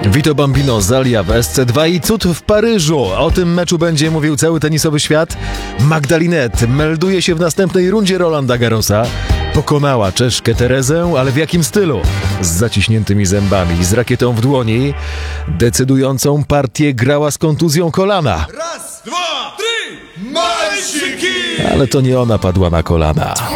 Vito Bambino Zalia w SC2 i cud w Paryżu. O tym meczu będzie mówił cały tenisowy świat. Magdalinet melduje się w następnej rundzie Rolanda Garrosa. Pokonała Czeszkę Terezę, ale w jakim stylu? Z zaciśniętymi zębami, z rakietą w dłoni. Decydującą partię grała z kontuzją kolana. Raz, dwa, trzy, malsiki! Ale to nie ona padła na kolana.